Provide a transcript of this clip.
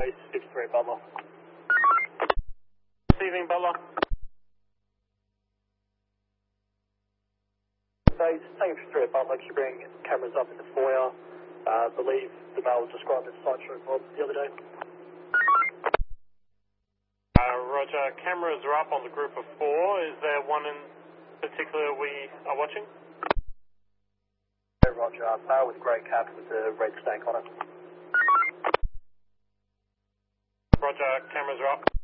Base 53 Butler. Receiving Butler. Base, thank you for 53 Butler, just bring cameras up in the foyer. I believe the male was described as site stroke Bob the other day. Roger, cameras are up on the group of 4. Is there one in particular we are watching? Roger, male with grey cap with the red stank on it. Roger, cameras are up.